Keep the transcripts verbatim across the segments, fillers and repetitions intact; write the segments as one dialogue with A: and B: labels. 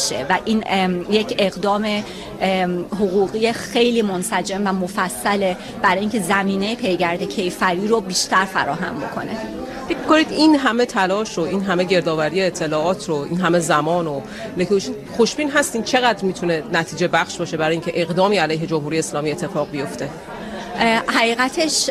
A: بشه و این یک اقدام حقوقی خیلی منسجم و مفصله برای اینکه زمینه پیگرد کیفری رو بیشتر فراهم بکنه.
B: فکر کنید این همه تلاش رو، این همه گردآوری اطلاعات رو، این همه زمان رو خوشبین هستین چقدر میتونه نتیجه بخش باشه برای اینکه اقدامی علیه جمهوری اسلامی اتفاق بیفته؟
A: حقیقتش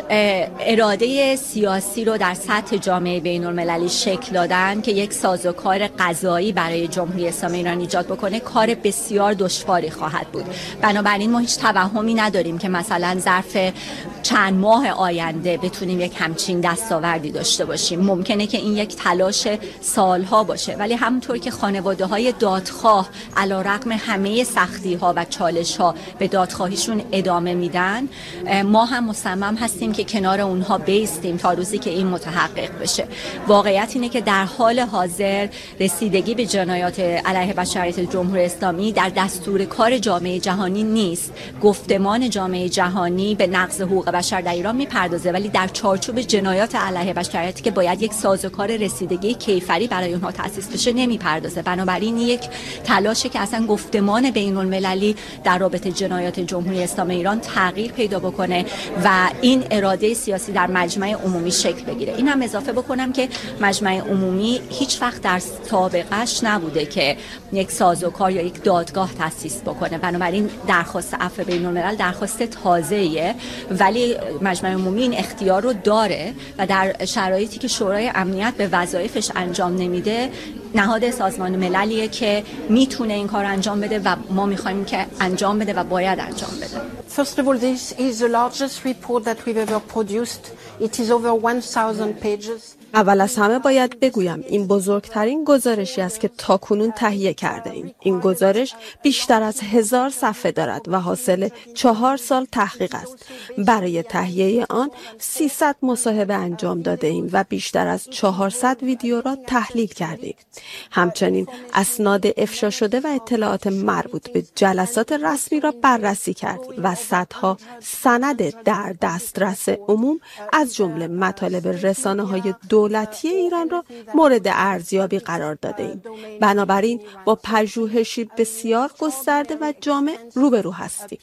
A: اراده سیاسی رو در سطح جامعه بین المللی شکل دادن که یک سازوکار قضایی برای جمهوری اسلامی ایران ایجاد بکنه کار بسیار دشواری خواهد بود. بنابراین ما هیچ توهمی نداریم که مثلا ظرف چند ماه آینده بتونیم یک همچین دستاوردی داشته باشیم. ممکنه که این یک تلاش سالها باشه، ولی همونطور که خانواده‌های دادخواه علیرغم همه سختی‌ها و چالش‌ها به دادخواهیشون ادامه میدن، ما هم مصمم هستیم که کنار اونها بیستیم تا روزی که این متحقق بشه. واقعیت اینه که در حال حاضر رسیدگی به جنایات علیه بشریت جمهوری اسلامی در دستور کار جامعه جهانی نیست. گفتمان جامعه جهانی به نقض حقوق بشر در ایران میپردازه، ولی در چارچوب جنایات علیه بشریت که باید یک سازوکار رسیدگی کیفری برای اونها تأسیس بشه نمیپردازه. بنابراین یک تلاشه که اصلا گفتمان بین المللی در رابطه جنایات جمهوری اسلامی ایران تغییر پیدا بکنه و این اراده سیاسی در مجمع عمومی شکل بگیره. این هم اضافه بکنم که مجمع عمومی هیچ وقت در سابقش نبوده که یک سازوکار یا یک دادگاه تأسیس بکنه. بنابراین درخواست عفو بین الملل درخواست تازه‌ایه، ولی مجمع عمومی این اختیار رو داره و در شرایطی که شورای امنیت به وظایفش انجام نمیده، نهاد سازمان مللیه که میتونه این کار انجام بده و ما میخوایم که انجام بده و باید انجام بده.
C: First of all, this is the largest report that we've ever produced. It is over one thousand pages.
D: اول از همه باید بگویم این بزرگترین گزارشی است که تاکنون تهیه کرده ایم. این گزارش بیشتر از هزار صفحه دارد و حاصل چهار سال تحقیق است. برای تهیه آن سیصد مصاحبه انجام داده ایم و بیشتر از چهارصد ویدیو را تحلیل کرده ایم. همچنین اسناد افشا شده و اطلاعات مربوط به جلسات رسمی را بررسی کردیم و صدها سند در دسترس عموم از جمله مطالب رسانه‌های دولتی ایران را مورد ارزیابی قرار داده ایم. بنابراین با پژوهشی بسیار گسترده و جامع روبرو هستیم.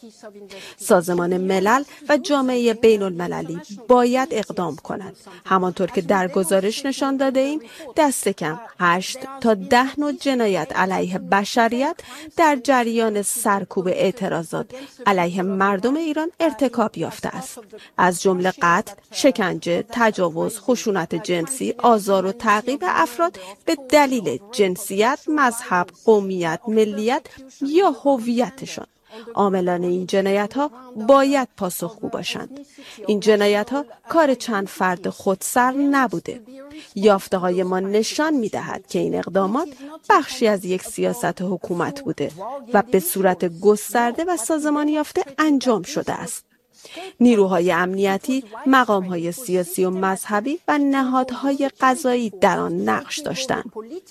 D: سازمان ملل و جامعه بین المللی باید اقدام کند. همانطور که در گزارش نشان داده ایم، دست کم هشت تا ده نوع جنایت علیه بشریت در جریان سرکوب اعتراضات علیه مردم ایران ارتکاب یافته است. از جمله قتل، شکنجه، تجاوز، خشونت جنسی، آزار و تعقیب افراد به دلیل جنسیت، مذهب، قومیت، ملیت یا هویتشان. عاملان این جنایت‌ها باید پاسخگو باشند. این جنایت‌ها کار چند فرد خودسر نبوده. یافته‌های ما نشان می‌دهد که این اقدامات بخشی از یک سیاست حکومت بوده و به صورت گسترده و سازمانی یافته انجام شده است. نیروهای امنیتی، مقام‌های سیاسی و مذهبی و نهادهای قضایی در آن نقش داشتند.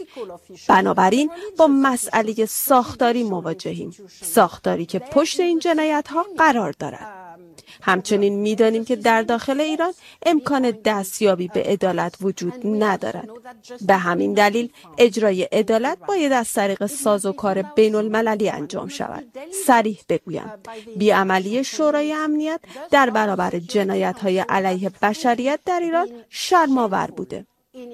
D: بنابراین با مسئله ساختاری مواجهیم، ساختاری که پشت این جنایت‌ها قرار دارد. همچنین می‌دانیم که در داخل ایران امکان دستیابی به عدالت وجود ندارد. به همین دلیل اجرای عدالت باید از طریق سازوکار بین المللی انجام شود. صریح بگویم، بیعملی شورای امنیت در برابر جنایت‌های علیه بشریت در ایران شرم‌آور بوده.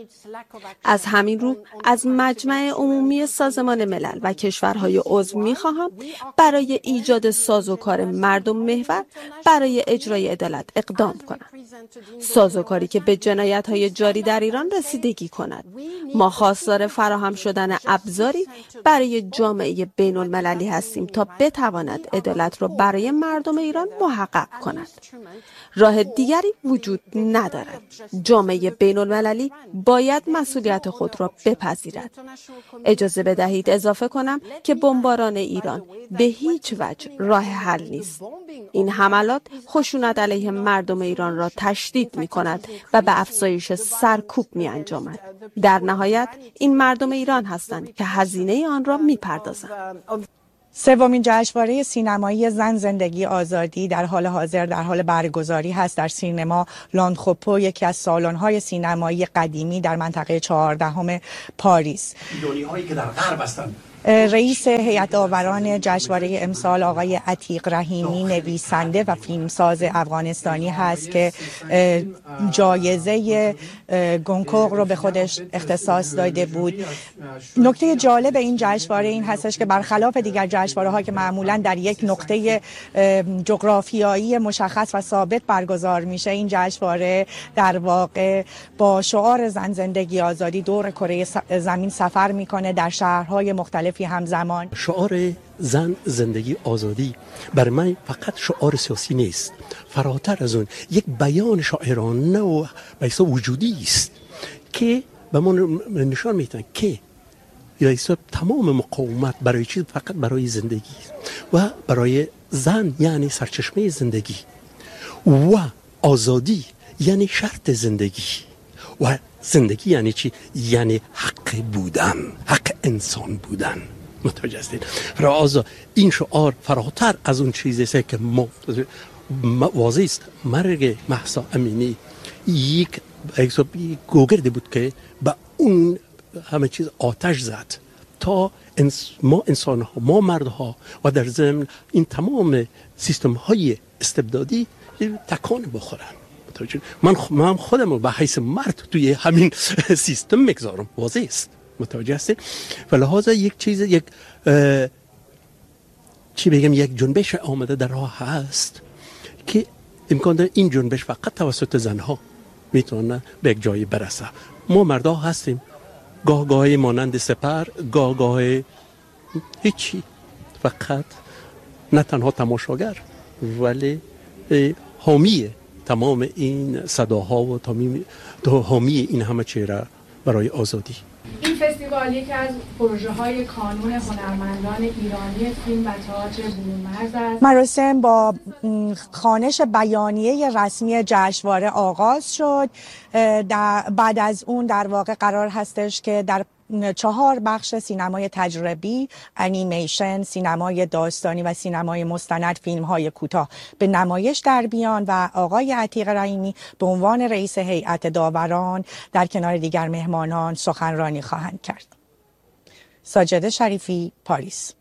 D: از همین رو از مجمع عمومی سازمان ملل و کشورهای عضو می‌خواهم برای ایجاد سازوکار مردم محور برای اجرای عدالت اقدام کنند. سازوکاری که به جنایت‌های جاری در ایران رسیدگی کند. ما خواستار فراهم شدن ابزاری برای جامعه بین المللی هستیم تا بتواند عدالت را برای مردم ایران محقق کند. راه دیگری وجود ندارد. جامعه بین المللی باید مسئولیت خود را بپذیرد. اجازه بدهید اضافه کنم که بمباران ایران به هیچ وجه راه حل نیست. این حملات خشونت علیه مردم ایران را تشدید می کند و به افزایش سرکوب می انجامد. در نهایت این مردم ایران هستند که هزینه آن را می پردازند.
E: سومین جشنواره سینمایی زن زندگی آزادی در حال حاضر در حال برگزاری هست در سینما لاندخوپو، یکی از سالن‌های سینمایی قدیمی در منطقه چهاردهم پاریس.
F: ایرانی‌هایی که در غرب هستند
E: رئیس هیئت داوران جشنواره امسال آقای عتیق رحیمی نویسنده و فیلمساز افغانستانی هست که جایزه گونکوغ رو به خودش اختصاص داده بود. نکته جالب این جشنواره این هستش که برخلاف دیگر جشنواره ها که معمولا در یک نقطه جغرافیایی مشخص و ثابت برگزار میشه، این جشنواره در واقع با شعار زن زندگی آزادی دور کره زمین سفر میکنه در شهرهای مختلفی همزمان.
F: شعار زن زندگی آزادی برای من فقط شعار سیاسی نیست، فراتر از اون یک بیان شاعرانه و بیسا وجودی است که به ما نشان میتن که بیسا تمام مقاومت برای چیز فقط برای زندگی و برای زن یعنی سرچشمه زندگی و آزادی یعنی شرط زندگی و زندگی یعنی چی؟ یعنی حق بودن، حق انسان بودن. متوجه هستید؟ فرازا این شعار فراتر از اون چیزی است که ما واضح است. مرگ مهسا امینی یک گوگرد بود که به اون همه چیز آتش زد تا ما انسان ها، ما مرد ها و در ضمن این تمام سیستم های استبدادی تکان بخورن. من من خودم رو به حیث مرد توی همین سیستم میگذارم، واضح است. متوجه هستید؟ و لحاظا یک چیز یک چی بگم یک جنبش آمده در راه هست که امکان داره این جنبش فقط توسط زنها میتونه به یک جایی برسه. ما مردا هستیم، گاه گاهی مانند سپر، گاه گاهی هیچی، فقط نه تنها تماشاگر ولی حامی تمام این صداها و تمام حامی این همه چیره برای آزادی.
G: این فستیوال یکی از پروژه های کانون هنرمندان ایرانی فیلم و تئاتر برون‌مرز است.
E: مراسم با خوانش بیانیه رسمی جشنواره آغاز شد. بعد از اون در واقع قرار هستش که در چهار بخش سینمای تجربی، انیمیشن، سینمای داستانی و سینمای مستند فیلم‌های کوتاه به نمایش در بیان و آقای عتیق رحیمی به عنوان رئیس هیئت داوران در کنار دیگر مهمانان سخنرانی خواهند کرد. ساجده شریفی، پاریس.